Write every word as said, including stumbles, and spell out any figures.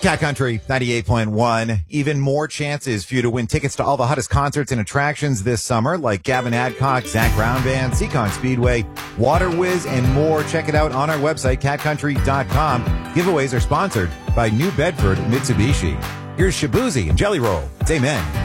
Cat Country ninety-eight point one. Even more chances for you to win tickets to all the hottest concerts and attractions this summer, like Gavin Adcock, Zach Brown Band, Seacon Speedway, Water Whiz, and more. Check it out on our website, cat country dot com. Giveaways are sponsored by New Bedford Mitsubishi. Here's Shabuzi and Jelly Roll. It's Amen.